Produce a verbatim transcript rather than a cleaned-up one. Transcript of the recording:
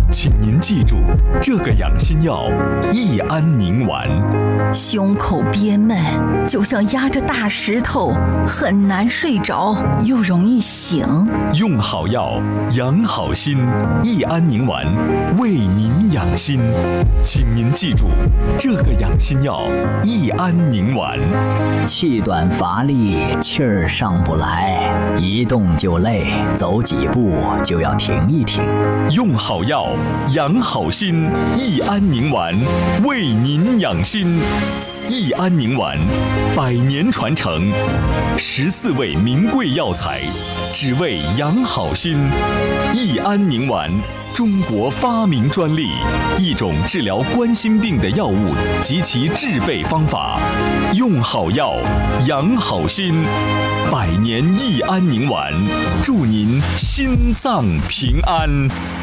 请您记住这个养心药益安宁丸。 胸口憋闷，就像压着大石头，很难睡着，又容易醒。 用好药，养好心，益安宁丸为您养心。请您记住这个养心药益安宁丸。 气短乏力，气儿上不来，一动就累，走几步就要停一停。 用好药，养好心，益安宁丸为您养心。益安宁丸，百年传承，十四味名贵药材，只为养好心。益安宁丸，中国发明专利，一种治疗冠心病的药物及其制备方法。用好药，养好心，百年益安宁丸，祝您心脏平安。